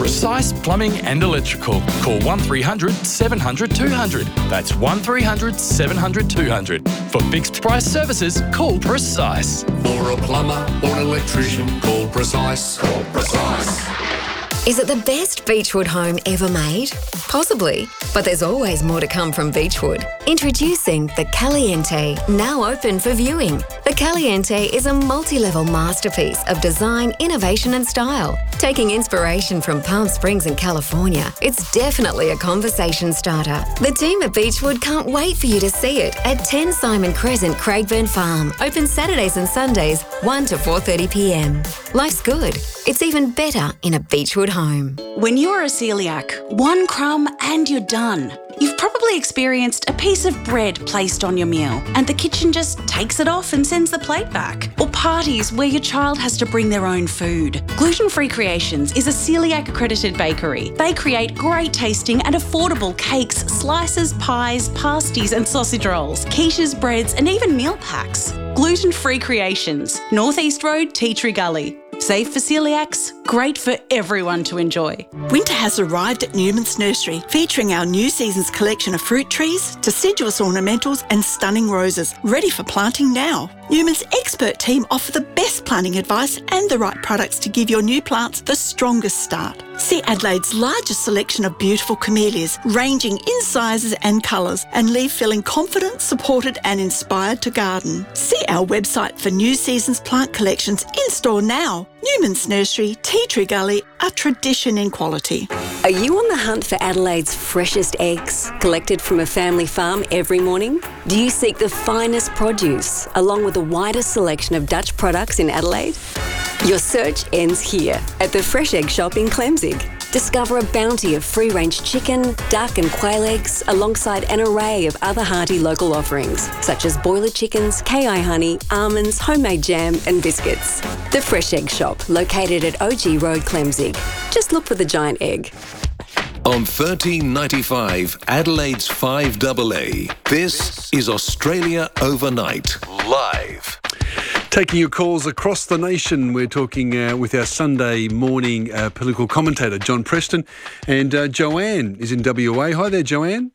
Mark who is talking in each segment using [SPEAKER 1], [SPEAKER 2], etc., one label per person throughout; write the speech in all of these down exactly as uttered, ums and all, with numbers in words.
[SPEAKER 1] Precise Plumbing and Electrical. Call one three hundred seven hundred two hundred. That's one three hundred seven hundred two hundred. For fixed price services, call Precise.
[SPEAKER 2] For a plumber or an electrician, call Precise. Call Precise.
[SPEAKER 3] Is it the best Beechwood home ever made? Possibly, but there's always more to come from Beechwood. Introducing the Caliente, now open for viewing. The Caliente is a multi-level masterpiece of design, innovation and style. Taking inspiration from Palm Springs in California, it's definitely a conversation starter. The team at Beechwood can't wait for you to see it at ten Simon Crescent, Craigburn Farm. Open Saturdays and Sundays, one to four thirty p m. Life's good. It's even better in a Beechwood home.
[SPEAKER 4] When you're a celiac, one crumb and you're done. You've probably experienced a piece of bread placed on your meal and the kitchen just takes it off and sends the plate back. Or parties where your child has to bring their own food. Gluten Free Creations is a celiac accredited bakery. They create great tasting and affordable cakes, slices, pies, pasties and sausage rolls, quiches, breads and even meal packs. Gluten Free Creations, North East Road, Tea Tree Gully. Safe for celiacs, great for everyone to enjoy.
[SPEAKER 5] Winter has arrived at Newman's Nursery, featuring our new season's collection of fruit trees, deciduous ornamentals and stunning roses, ready for planting now. Newman's expert team offer the best planting advice and the right products to give your new plants the strongest start. See Adelaide's largest selection of beautiful camellias, ranging in sizes and colours, and leave feeling confident, supported and inspired to garden. See our website for new season's plant collections in store now. Newman's Nursery, Tea Tree Gully, a tradition in quality.
[SPEAKER 6] Are you on the hunt for Adelaide's freshest eggs, collected from a family farm every morning? Do you seek the finest produce, along with the widest selection of Dutch products in Adelaide? Your search ends here, at the Fresh Egg Shop in Clemzig. Discover a bounty of free-range chicken, duck and quail eggs, alongside an array of other hearty local offerings, such as boiler chickens, K I honey, almonds, homemade jam and biscuits. The Fresh Egg Shop, located at O G Road, Clemzig. Just look for the giant egg.
[SPEAKER 7] On thirteen ninety-five, Adelaide's five A A, this is Australia Overnight, live.
[SPEAKER 8] Taking your calls across the nation, we're talking uh, with our Sunday morning uh, political commentator, John Preston, and uh, Joanne is in W A. Hi there, Joanne.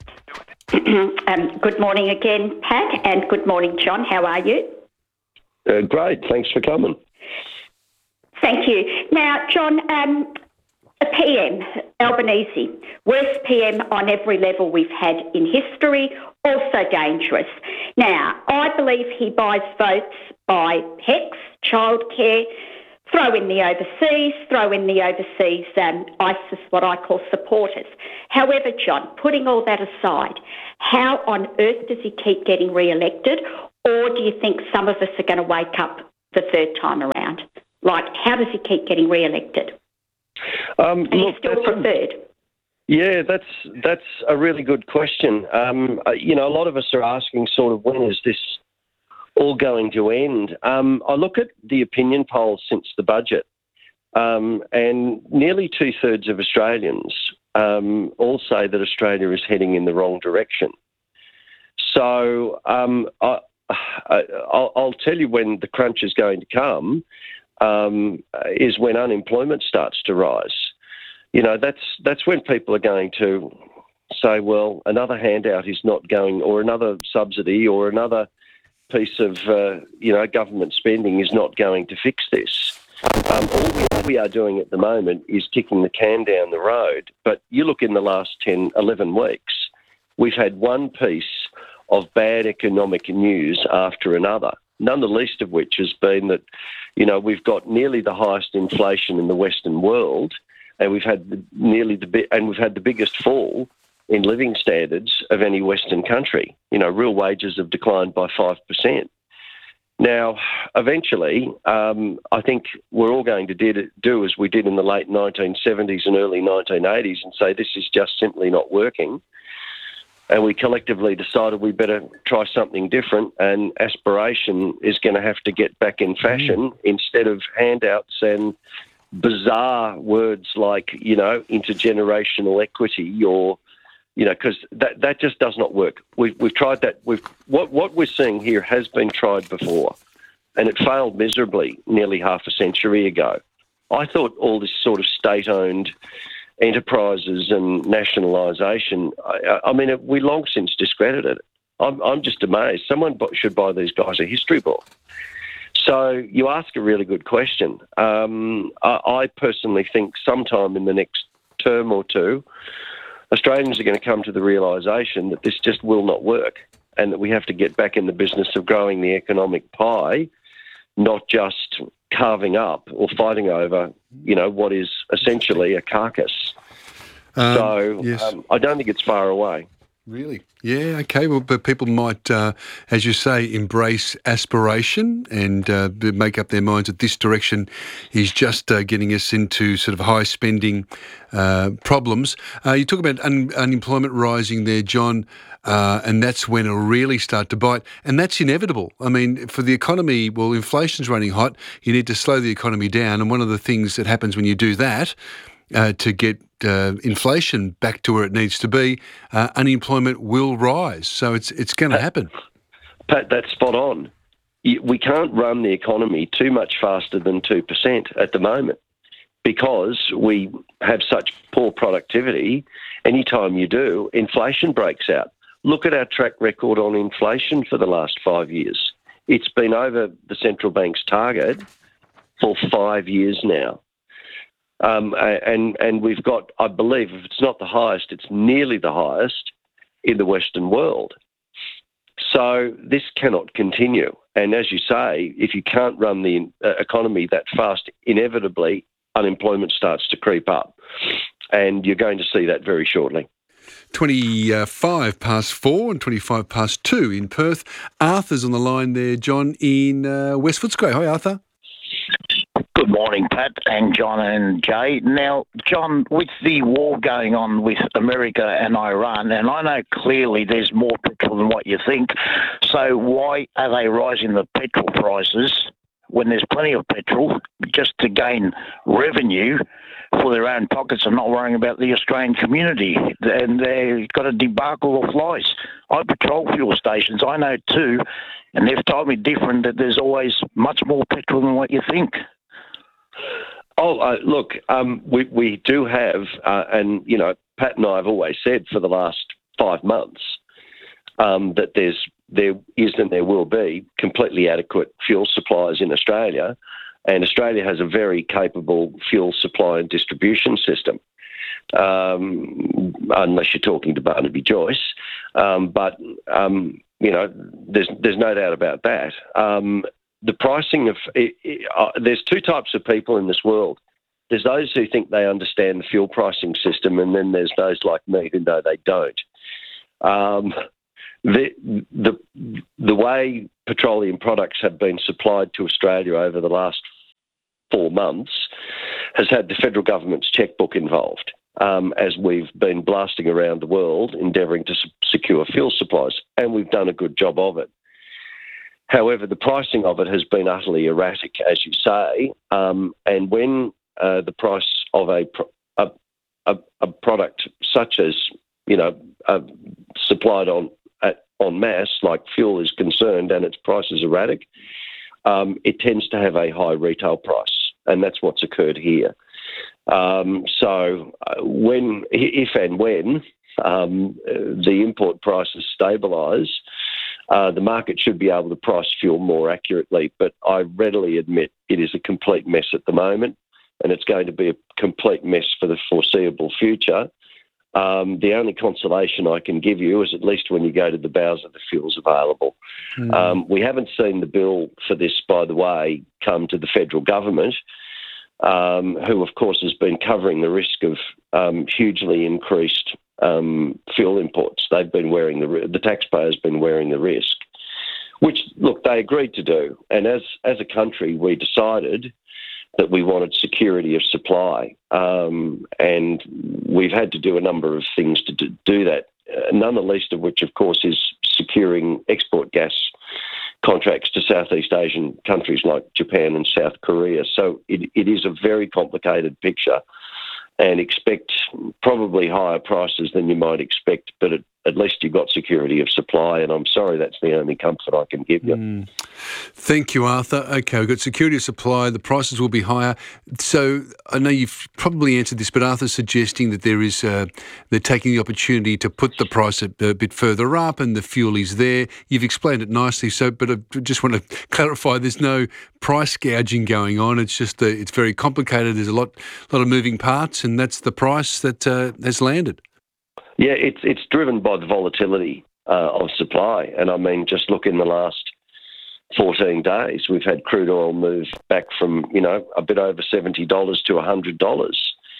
[SPEAKER 9] um, good morning again, Pat, and good morning, John. How are you?
[SPEAKER 10] Uh, great, thanks for coming.
[SPEAKER 9] Thank you. Now, John, um, a P M, Albanese, worst P M on every level we've had in history, also dangerous. Now, I believe he buys votes by H E C S, childcare, throw in the overseas, throw in the overseas um, ISIS, what I call supporters. However, John, putting all that aside, how on earth does he keep getting re-elected? Or do you think some of us are going to wake up the third time around? Like, how does he keep getting re-elected?
[SPEAKER 10] Um,
[SPEAKER 9] and
[SPEAKER 10] look,
[SPEAKER 9] he's still preferred.
[SPEAKER 10] Yeah, that's that's a really good question. Um, uh, you know, a lot of us are asking sort of when is this all going to end? Um, I look at the opinion polls since the budget, um, and nearly two-thirds of Australians um, all say that Australia is heading in the wrong direction. So um, I, I, I'll, I'll tell you when the crunch is going to come, um, is when unemployment starts to rise. You know, that's that's when people are going to say, well, another handout is not going, or another subsidy or another piece of, uh, you know, government spending is not going to fix this. Um, all we, all we are doing at the moment is kicking the can down the road. But you look in the last ten, eleven weeks, we've had one piece of bad economic news after another, none the least of which has been that, you know, we've got nearly the highest inflation in the Western world, and we've had the, nearly the and we've had the biggest fall in living standards of any Western country. You know, real wages have declined by five percent. Now, eventually, um, I think we're all going to do, do as we did in the late nineteen seventies and early nineteen eighties and say this is just simply not working. And we collectively decided we better try something different, and aspiration is going to have to get back in fashion mm. instead of handouts and bizarre words like, you know, intergenerational equity or, you know, because that, that just does not work. We've, we've tried that. We've what, what we're seeing here has been tried before, and it failed miserably nearly half a century ago. I thought all this sort of state-owned enterprises and nationalisation, I, I mean, we long since discredited it. I'm, I'm just amazed. Someone should buy these guys a history book. So you ask a really good question. Um, I, I personally think sometime in the next term or two, Australians are going to come to the realisation that this just will not work and that we have to get back in the business of growing the economic pie, not just carving up or fighting over, you know, what is essentially a carcass. Um, so yes. um, I don't think it's far away.
[SPEAKER 8] Really? Yeah, okay. Well, but people might, uh, as you say, embrace aspiration and uh, make up their minds that this direction is just uh, getting us into sort of high spending uh, problems. Uh, you talk about un- unemployment rising there, John, uh, and that's when it'll really start to bite. And that's inevitable. I mean, for the economy, well, inflation's running hot. You need to slow the economy down. And one of the things that happens when you do that uh, to get Uh, inflation back to where it needs to be, uh, unemployment will rise. So it's it's going to happen.
[SPEAKER 10] Pat, that's spot on. We can't run the economy too much faster than two percent at the moment because we have such poor productivity. Anytime you do, inflation breaks out. Look at our track record on inflation for the last five years. It's been over the central bank's target for five years now. Um, and, and we've got, I believe, if it's not the highest, it's nearly the highest in the Western world. So this cannot continue. And as you say, if you can't run the uh, economy that fast, inevitably unemployment starts to creep up. And you're going to see that very shortly.
[SPEAKER 8] twenty-five past four and twenty-five past two in Perth. Arthur's on the line there, John, in uh, West Footscray. Hi, Arthur.
[SPEAKER 11] Good morning, Pat and John and Jay. Now, John, with the war going on with America and Iran, and I know clearly there's more petrol than what you think, so why are they rising the petrol prices when there's plenty of petrol just to gain revenue for their own pockets and not worrying about the Australian community? And they've got a debacle of lies. I patrol fuel stations, I know too, and they've told me different, that there's always much more petrol than what you think.
[SPEAKER 10] Oh, uh, look, um, we, we do have, uh, and, you know, Pat and I have always said for the last five months um, that there's there is and there will be completely adequate fuel supplies in Australia, and Australia has a very capable fuel supply and distribution system, um, unless you're talking to Barnaby Joyce. Um, but, um, you know, there's, there's no doubt about that. Um, The pricing of it, it, uh, there's two types of people in this world. There's those who think they understand the fuel pricing system, and then there's those like me who know they don't. Um, the the the way petroleum products have been supplied to Australia over the last four months has had the federal government's checkbook involved, um, as we've been blasting around the world endeavouring to s- secure fuel supplies, and we've done a good job of it. However, the pricing of it has been utterly erratic, as you say, um, and when uh, the price of a, a, a, a product such as, you know, uh, supplied on at, en masse, like fuel is concerned, and its price is erratic, um, it tends to have a high retail price, and that's what's occurred here. Um, so uh, when, if and when um, the import prices stabilise, Uh, the market should be able to price fuel more accurately, but I readily admit it is a complete mess at the moment, and it's going to be a complete mess for the foreseeable future. Um, the only consolation I can give you is at least when you go to the bowels of the fuels available. Mm. Um, we haven't seen the bill for this, by the way, come to the federal government, um, who, of course, has been covering the risk of um, hugely increased Um, fuel imports. They've been wearing the the taxpayers been wearing the risk, which look they agreed to do. And as as a country, we decided that we wanted security of supply, um, and we've had to do a number of things to do, do that. Uh, none the least of which, of course, is securing export gas contracts to Southeast Asian countries like Japan and South Korea. So it, it is a very complicated picture. And expect probably higher prices than you might expect, but it, at least you've got security of supply, and I'm sorry that's the only comfort I can give you.
[SPEAKER 8] Mm. Thank you, Arthur. Okay, we've got security of supply. The prices will be higher. So I know you've probably answered this, but Arthur's suggesting that there is uh, they're taking the opportunity to put the price a, a bit further up, and the fuel is there. You've explained it nicely. So, but I just want to clarify: there's no price gouging going on. It's just uh, it's very complicated. There's a lot, lot of moving parts, and that's the price that uh, has landed.
[SPEAKER 10] Yeah, it's it's driven by the volatility uh, of supply. And I mean, just look in the last fourteen days, we've had crude oil move back from, you know, a bit over seventy dollars to one hundred dollars.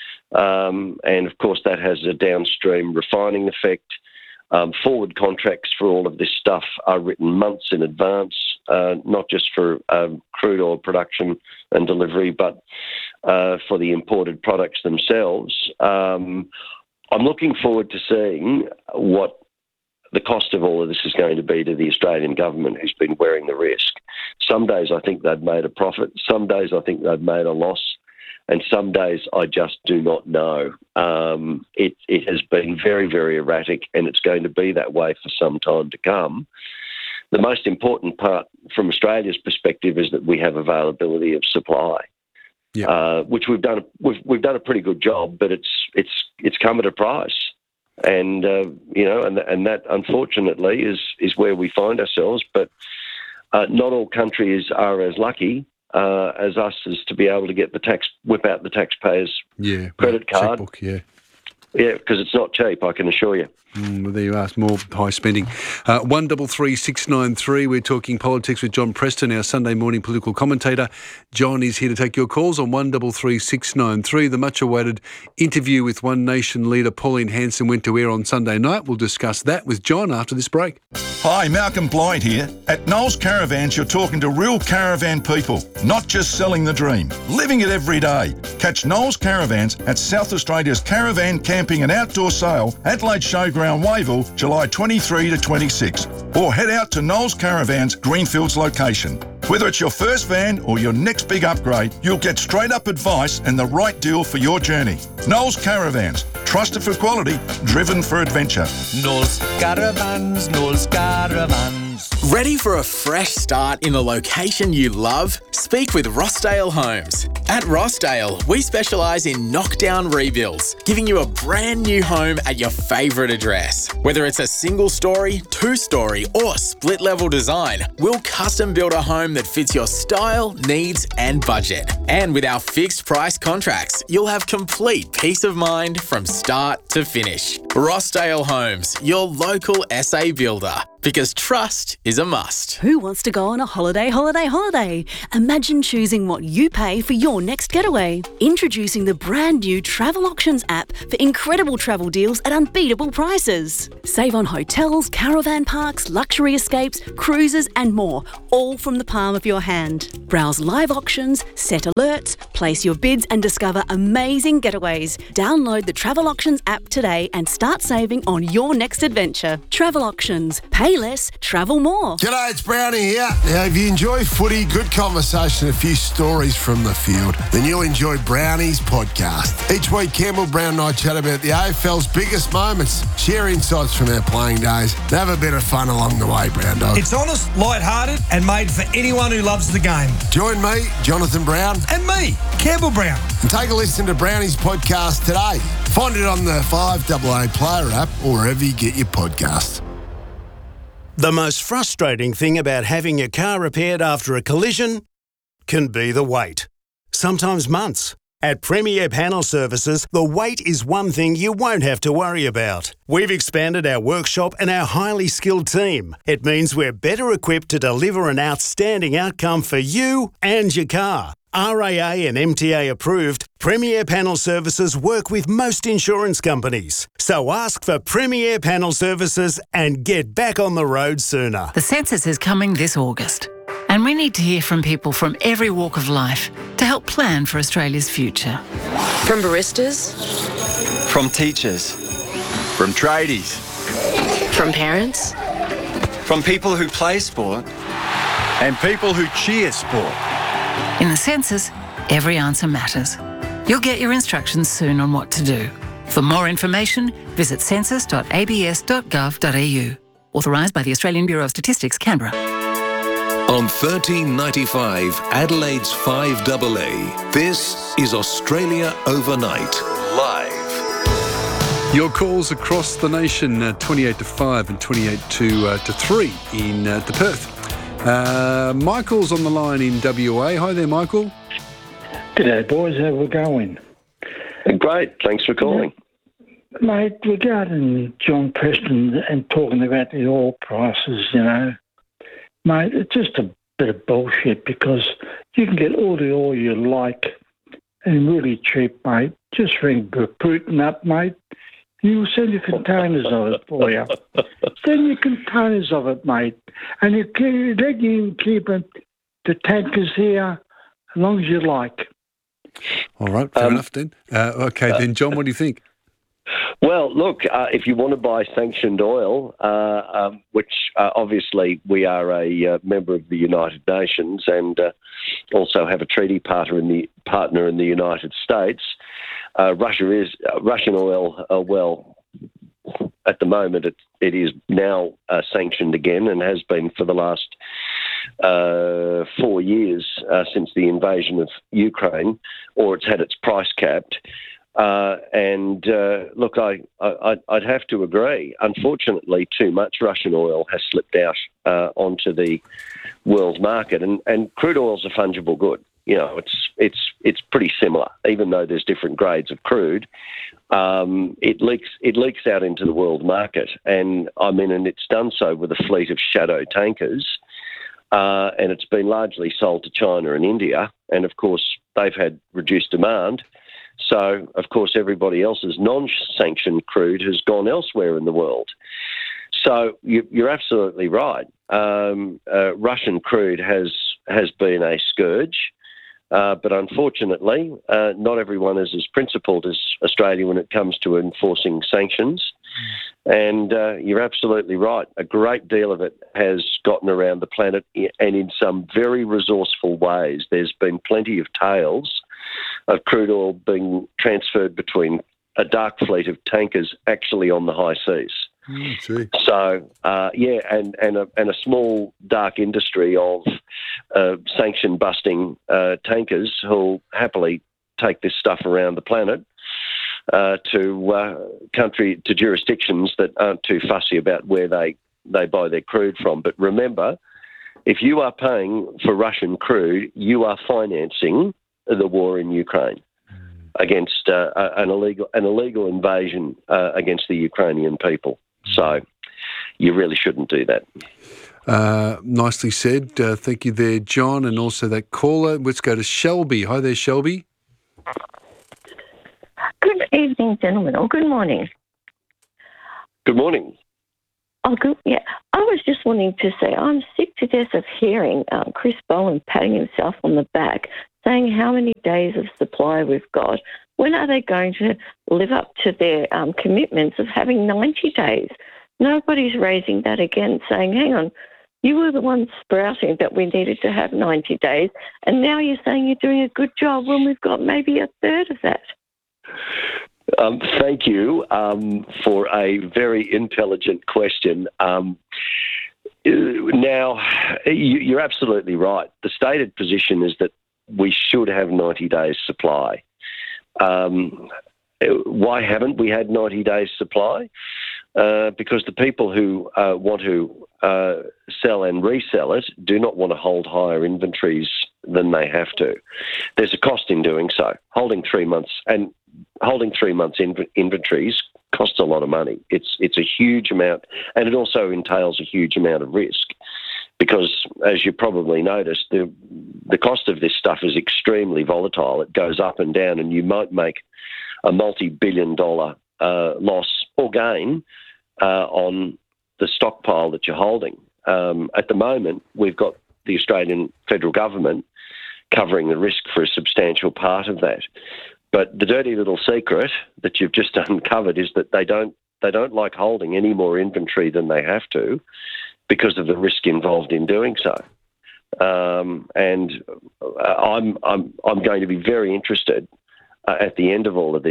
[SPEAKER 10] Um, and of course, that has a downstream refining effect. Um, forward contracts for all of this stuff are written months in advance, uh, not just for um, crude oil production and delivery, but uh, for the imported products themselves. Um, I'm looking forward to seeing what the cost of all of this is going to be to the Australian government, who's been wearing the risk. Some days I think they've made a profit. Some days I think they've made a loss. And some days I just do not know. Um, it, it has been very, very erratic, and it's going to be that way for some time to come. The most important part from Australia's perspective is that we have availability of supply. Yeah. Uh, which we've done. A, we've we've done a pretty good job, but it's it's it's come at a price, and uh, you know, and and that unfortunately is is where we find ourselves. But uh, not all countries are as lucky uh, as us as to be able to get the tax whip out the taxpayer's
[SPEAKER 8] yeah,
[SPEAKER 10] credit card.
[SPEAKER 8] Checkbook, yeah,
[SPEAKER 10] yeah, because it's not cheap, I can assure you.
[SPEAKER 8] Mm, well, there you are, more high spending. Uh, one double three six nine three. We're talking politics with John Preston, our Sunday morning political commentator. John is here to take your calls on one double three six nine three. The much-awaited interview with One Nation leader Pauline Hanson went to air on Sunday night. We'll discuss that with John after this break.
[SPEAKER 12] Hi, Malcolm Blight here. At Knowles Caravans, you're talking to real caravan people, not just selling the dream, living it every day. Catch Knowles Caravans at South Australia's Caravan Camping and Outdoor Sale, Adelaide Showground, Wavell, July twenty-third to twenty-sixth. Or head out to Knowles Caravans, Greenfields location. Whether it's your first van or your next big upgrade, you'll get straight-up advice and the right deal for your journey. Knowles Caravans, trusted for quality, driven for adventure.
[SPEAKER 13] Knowles Caravans, Knowles Caravans. Ready for a fresh start in the location you love? Speak with Rossdale Homes. At Rossdale, we specialise in knockdown rebuilds, giving you a brand new home at your favourite address. Whether it's a single story, two story or split level design, we'll custom build a home that fits your style, needs and budget. And with our fixed price contracts, you'll have complete peace of mind from start to finish. Rossdale Homes, your local S A builder. Because trust is a must.
[SPEAKER 14] Who wants to go on a holiday, holiday, holiday? Imagine choosing what you pay for your next getaway. Introducing the brand new Travel Auctions app for incredible travel deals at unbeatable prices. Save on hotels, caravan parks, luxury escapes, cruises and more, all from the palm of your hand. Browse live auctions, set alerts, place your bids and discover amazing getaways. Download the Travel Auctions app today and start saving on your next adventure. Travel Auctions. Pay less, travel more.
[SPEAKER 15] G'day, it's Brownie here. Now, if you enjoy footy, good conversation, a few stories from the field, then you'll enjoy Brownie's podcast. Each week, Campbell Brown and I chat about the A F L's biggest moments, share insights from our playing days, and have a bit of fun along the way, Brown Dog.
[SPEAKER 16] It's honest, light-hearted, and made for anyone who loves the game.
[SPEAKER 15] Join me, Jonathan Brown.
[SPEAKER 16] And me, Campbell Brown.
[SPEAKER 15] And take a listen to Brownie's podcast today. Find it on the five A A Player app or wherever you get your podcasts.
[SPEAKER 17] The most frustrating thing about having your car repaired after a collision can be the wait. Sometimes months. At Premier Panel Services, the wait is one thing you won't have to worry about. We've expanded our workshop and our highly skilled team. It means we're better equipped to deliver an outstanding outcome for you and your car. R A A and M T A approved, Premier Panel Services work with most insurance companies. So ask for Premier Panel Services and get back on the road sooner.
[SPEAKER 18] The census is coming this August, and we need to hear from people from every walk of life to help plan for Australia's future.
[SPEAKER 19] From baristas,
[SPEAKER 20] from teachers, from tradies,
[SPEAKER 19] from parents,
[SPEAKER 20] from people who play sport, and people who cheer sport.
[SPEAKER 18] In the census, every answer matters. You'll get your instructions soon on what to do. For more information, visit census dot a b s dot gov dot a u. Authorised by the Australian Bureau of Statistics, Canberra.
[SPEAKER 7] On thirteen ninety-five, Adelaide's five A A, this is Australia Overnight, live.
[SPEAKER 8] Your calls across the nation, uh, twenty-eight to five and twenty-eight to, uh, to three in uh, to Perth. Uh, Michael's on the line in W A. Hi there, Michael.
[SPEAKER 21] G'day, boys. How we going?
[SPEAKER 10] Great. Thanks for calling.
[SPEAKER 21] Mate, regarding John Preston and talking about the oil prices, you know, mate, it's just a bit of bullshit because you can get all the oil you like and really cheap, mate. Just ring Putin up, mate. He'll send you containers of it for you. Send you containers of it, mate. And you can, let you keep it, the tankers here as long as you like.
[SPEAKER 8] All right, fair
[SPEAKER 10] Um,
[SPEAKER 8] enough then. Uh, okay, then, John, what do you think?
[SPEAKER 10] Well, look, uh, if you want to buy sanctioned oil, uh, um, which uh, obviously we are a uh, member of the United Nations and uh, also have a treaty partner in the partner in the United States, uh, Russia is uh, Russian oil. Uh, well, at the moment, it, it is now uh, sanctioned again and has been for the last uh, four years uh, since the invasion of Ukraine, or it's had its price capped. Uh, and uh, look, I, I, I'd have to agree. Unfortunately, too much Russian oil has slipped out uh, onto the world market, and, and crude oil is a fungible good. You know, it's it's it's pretty similar, even though there's different grades of crude. Um, it leaks it leaks out into the world market, and I mean, and it's done so with a fleet of shadow tankers, uh, and it's been largely sold to China and India, and of course they've had reduced demand. So, of course, everybody else's non-sanctioned crude has gone elsewhere in the world. So you, you're absolutely right. Um, uh, Russian crude has has been a scourge, uh, but unfortunately, uh, not everyone is as principled as Australia when it comes to enforcing sanctions. And uh, you're absolutely right. A great deal of it has gotten around the planet, and in some very resourceful ways. There's been plenty of tales of crude oil being transferred between a dark fleet of tankers actually on the high seas.
[SPEAKER 8] Mm,
[SPEAKER 10] so, uh, yeah, and, and, a, and a small dark industry of uh, sanction-busting uh, tankers who'll happily take this stuff around the planet uh, to uh, country to jurisdictions that aren't too fussy about where they, they buy their crude from. But remember, if you are paying for Russian crude, you are financing the war in Ukraine against uh, an illegal an illegal invasion uh, against the Ukrainian people. So you really shouldn't do that.
[SPEAKER 8] Uh, nicely said. Uh, thank you there, John, and also that caller. Let's go to Shelby. Hi there, Shelby.
[SPEAKER 22] Good evening, gentlemen, or good morning.
[SPEAKER 10] Good morning.
[SPEAKER 22] Oh, good. Yeah, I was just wanting to say I'm sick to death of hearing um, Chris Bowen patting himself on the back, saying how many days of supply we've got. When are they going to live up to their um, commitments of having ninety days? Nobody's raising that again, saying, hang on, you were the ones sprouting that we needed to have ninety days, and now you're saying you're doing a good job when we've got maybe a third of that.
[SPEAKER 10] Um, thank you um, for a very intelligent question. Um, now, you, you're absolutely right. The stated position is that we should have ninety days supply. Um, why haven't we had ninety days supply? Uh, because the people who uh, want to uh, sell and resell it do not want to hold higher inventories than they have to. There's a cost in doing so. Holding three months and holding three months inv- inventories costs a lot of money. It's it's a huge amount, and it also entails a huge amount of risk. Because, as you probably noticed, the the cost of this stuff is extremely volatile. It goes up and down, and you might make a multi-billion dollar uh, loss or gain uh, on the stockpile that you're holding. Um, at the moment, we've got the Australian federal government covering the risk for a substantial part of that. But the dirty little secret that you've just uncovered is that they don't they don't like holding any more inventory than they have to, because of the risk involved in doing so. Um, and I'm I'm I'm going to be very interested uh, at the end of all of this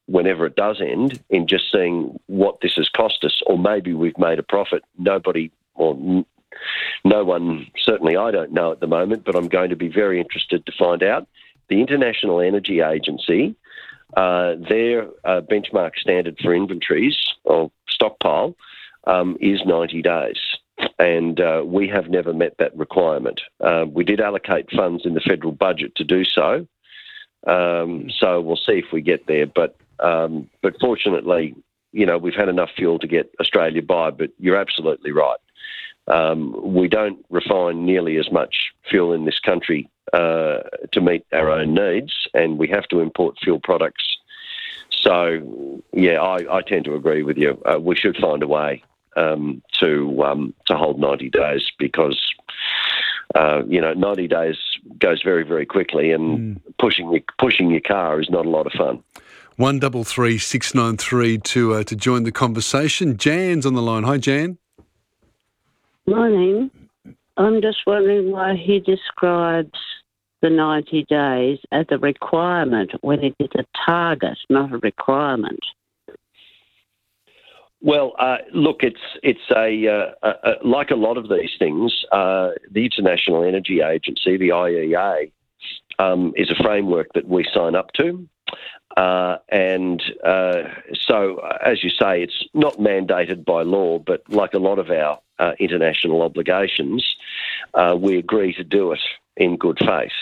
[SPEAKER 10] whenever it does end, in just seeing what this has cost us, or maybe we've made a profit. Nobody, or n- no one, certainly I don't know at the moment, but I'm going to be very interested to find out. The International Energy Agency, uh, their uh, benchmark standard for inventories or stockpile um, is ninety days. And uh, we have never met that requirement. Uh, we did allocate funds in the federal budget to do so. Um, so we'll see if we get there. But um, but fortunately, you know, we've had enough fuel to get Australia by. But you're absolutely right. Um, we don't refine nearly as much fuel in this country uh, to meet our own needs, and we have to import fuel products. So, yeah, I, I tend to agree with you. Uh, we should find a way um, to um, to hold ninety days because, uh, you know, ninety days goes very, very quickly, and mm. pushing your, pushing your car is not a lot of fun.
[SPEAKER 8] One double three six nine three to uh, to join the conversation. Jan's on the line. Hi, Jan.
[SPEAKER 1] Morning. I'm just wondering why he describes the ninety days as a requirement when it is a target, not a requirement.
[SPEAKER 10] Well, uh, look, it's it's a, uh, a, a like a lot of these things. Uh, the International Energy Agency, the I E A, um, is a framework that we sign up to. Uh, and uh, so, as you say, it's not mandated by law, but like a lot of our uh, international obligations, uh, we agree to do it in good faith.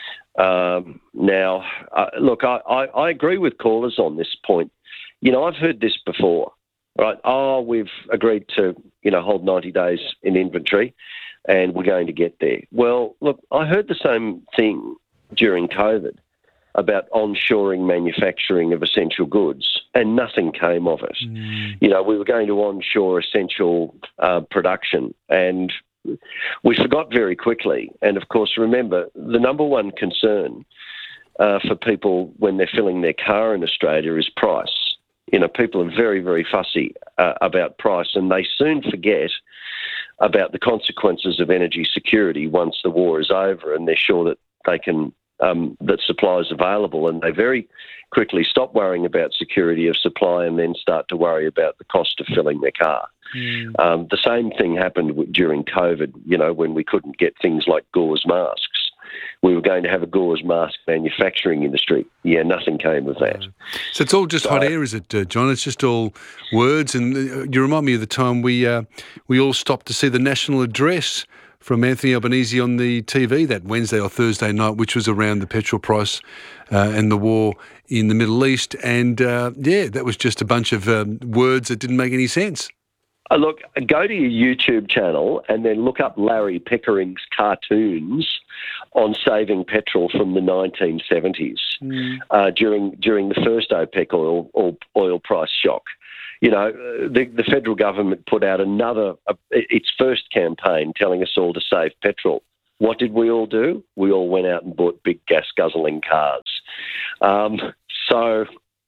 [SPEAKER 10] Um, now, uh, look, I, I, I agree with callers on this point. You know, I've heard this before, right? Oh, we've agreed to, you know, hold ninety days in inventory and we're going to get there. Well, look, I heard the same thing during COVID about onshoring manufacturing of essential goods, and nothing came of it. Mm. You know, we were going to onshore essential uh, production, and we forgot very quickly. And, of course, remember, the number one concern uh, for people when they're filling their car in Australia is price. You know, people are very, very fussy uh, about price, and they soon forget about the consequences of energy security once the war is over and they're sure that they can Um, that supply is available, and they very quickly stop worrying about security of supply and then start to worry about the cost of filling their car. Mm. Um, the same thing happened w- during COVID, you know, when we couldn't get things like gauze masks. We were going to have a gauze mask manufacturing industry. Yeah, nothing came of that.
[SPEAKER 8] So it's all just
[SPEAKER 10] so,
[SPEAKER 8] hot air, is it, uh, John? It's just all words. And uh, you remind me of the time we uh, we all stopped to see the national address from Anthony Albanese on the T V that Wednesday or Thursday night, which was around the petrol price uh, and the war in the Middle East. And, uh, yeah, that was just a bunch of um, words that didn't make any sense.
[SPEAKER 10] Uh, look, go to your YouTube channel and then look up Larry Pickering's cartoons on saving petrol from the nineteen seventies mm. uh, during during the first OPEC oil, oil, oil price shock. You know, the, the federal government put out another, uh, its first campaign telling us all to save petrol. What did we all do? We all went out and bought big gas-guzzling cars. Um, so,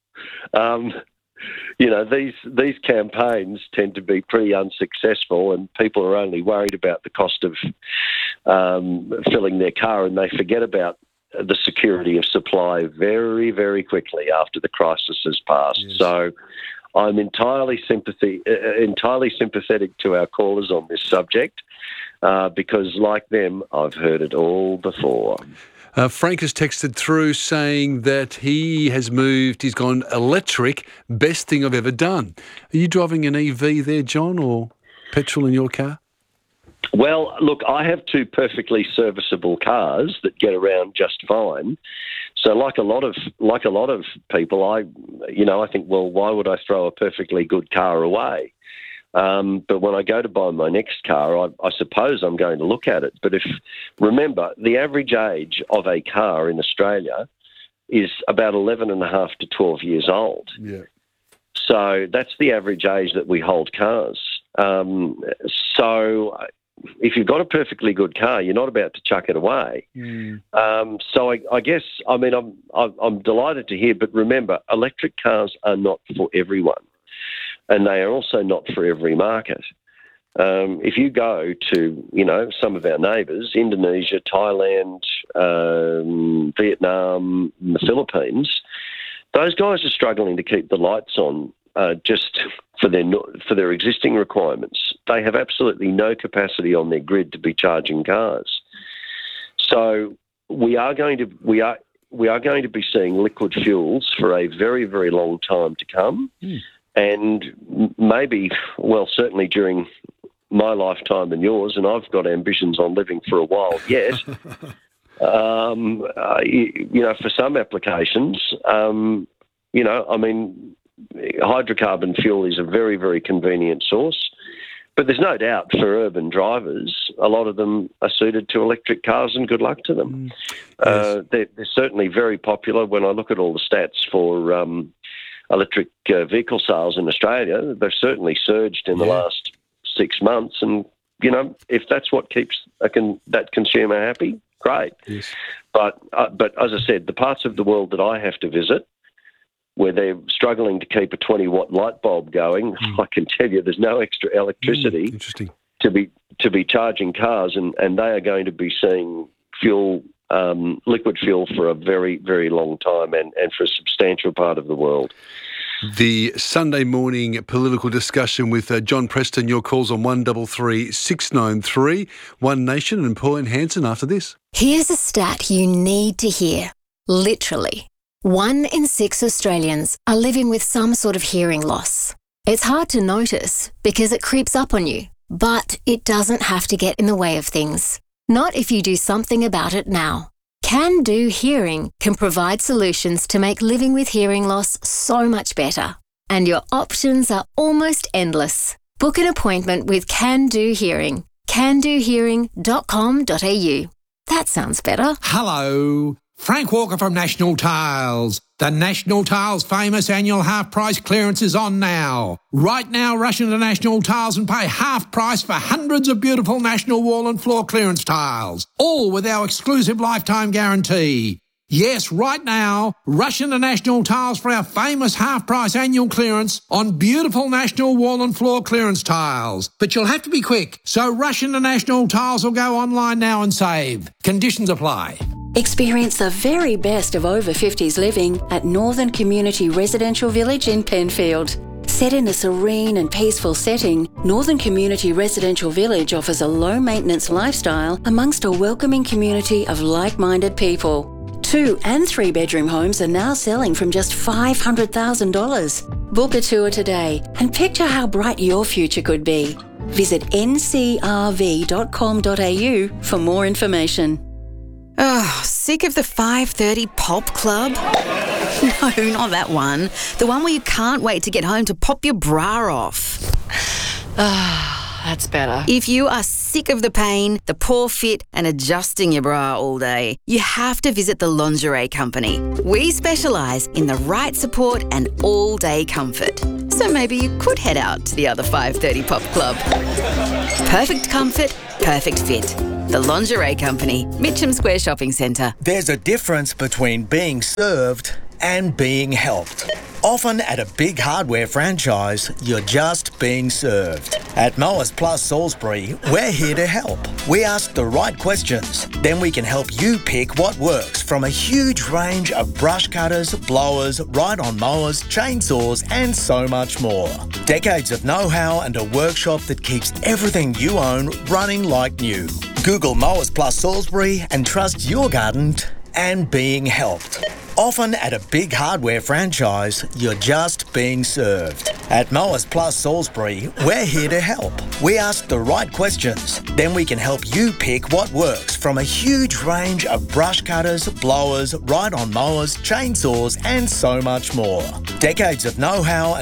[SPEAKER 10] um, you know, these these campaigns tend to be pretty unsuccessful, and people are only worried about the cost of um, filling their car, and they forget about the security of supply very, very quickly after the crisis has passed. Yes. So I'm entirely sympathy, uh, entirely sympathetic to our callers on this subject uh, because, like them, I've heard it all before.
[SPEAKER 8] Uh, Frank has texted through saying that he has moved, he's gone electric, best thing I've ever done. Are you driving an E V there, John, or petrol in your car?
[SPEAKER 10] Well, look, I have two perfectly serviceable cars that get around just fine. So, like a lot of like a lot of people, I, you know, I think, well, why would I throw a perfectly good car away? Um, but when I go to buy my next car, I, I suppose I'm going to look at it. But if remember, the average age of a car in Australia is about eleven and a half to twelve years old.
[SPEAKER 8] Yeah.
[SPEAKER 10] So that's the average age that we hold cars. Um, so if you've got a perfectly good car, you're not about to chuck it away. Mm. Um, so I, I guess, I mean, I'm, I'm delighted to hear, but remember, electric cars are not for everyone, and they are also not for every market. Um, if you go to, you know, some of our neighbours, Indonesia, Thailand, um, Vietnam, and the Philippines, those guys are struggling to keep the lights on uh, just for their for their existing requirements. They have absolutely no capacity on their grid to be charging cars. So we are going to we are we are going to be seeing liquid fuels for a very, very long time to come, mm. and maybe, well, certainly during my lifetime and yours, and I've got ambitions on living for a while yet. um, uh, you, you know, for some applications, um, you know, I mean, hydrocarbon fuel is a very, very convenient source, but there's no doubt for urban drivers, a lot of them are suited to electric cars, and good luck to them. Mm, yes. uh, they're, they're certainly very popular. When I look at all the stats for um, electric uh, vehicle sales in Australia, they've certainly surged in yeah. the last six months. And, you know, if that's what keeps a con- that consumer happy, great.
[SPEAKER 8] Yes.
[SPEAKER 10] But, uh, but as I said, the parts of the world that I have to visit, where they're struggling to keep a twenty watt light bulb going, mm. I can tell you there's no extra electricity
[SPEAKER 8] mm,
[SPEAKER 10] to be to be charging cars, and, and they are going to be seeing fuel, um, liquid fuel for a very, very long time, and, and for a substantial part of the world.
[SPEAKER 8] The Sunday morning political discussion with uh, John Preston. Your calls on one three three, six nine three, One Nation, and Pauline Hanson after this.
[SPEAKER 2] Here's a stat you need to hear. Literally, one in six Australians are living with some sort of hearing loss. It's hard to notice because it creeps up on you, but it doesn't have to get in the way of things. Not if you do something about it now. Can Do Hearing can provide solutions to make living with hearing loss so much better. And your options are almost endless. Book an appointment with Can Do Hearing. can do hearing dot com dot a u. That sounds better.
[SPEAKER 3] Hello. Frank Walker from National Tiles. The National Tiles famous annual half-price clearance is on now. Right now, rush into National Tiles and pay half price for hundreds of beautiful National wall and floor clearance tiles, all with our exclusive lifetime guarantee. Yes, right now, rush into National Tiles for our famous half-price annual clearance on beautiful National wall and floor clearance tiles. But you'll have to be quick, so rush into National Tiles or go online now and save. Conditions apply.
[SPEAKER 23] Experience the very best of over fifties living at Northern Community Residential Village in Penfield. Set in a serene and peaceful setting, Northern Community Residential Village offers a low-maintenance lifestyle amongst a welcoming community of like-minded people. Two and three bedroom homes are now selling from just five hundred thousand dollars. Book a tour today and picture how bright your future could be. Visit n c r v dot com dot a u for more information.
[SPEAKER 24] Oh, sick of the five thirty Pop Club? No, not that one. The one where you can't wait to get home to pop your bra off.
[SPEAKER 19] Ah, that's better.
[SPEAKER 24] If you are sick of the pain, the poor fit, and adjusting your bra all day, you have to visit the Lingerie Company. We specialise in the right support and all-day comfort. So maybe you could head out to the other five thirty Pop Club. Perfect comfort, perfect fit. The Lingerie Company, Mitcham Square Shopping Centre.
[SPEAKER 25] There's a difference between being served and being helped. Often at a big hardware franchise, you're just being served. At Mowers Plus Salisbury, we're here to help. We ask the right questions, then we can help you pick what works from a huge range of brush cutters, blowers, ride-on mowers, chainsaws, and so much more. Decades of know-how and a workshop that keeps everything you own running like new. Google Mowers Plus Salisbury and trust your garden and being helped. Often at a big hardware franchise, you're just being served. At Mowers Plus Salisbury, we're here to help. We ask the right questions, then we can help you pick what works from a huge range of brush cutters, blowers, ride-on mowers, chainsaws, and so much more. Decades of know-how and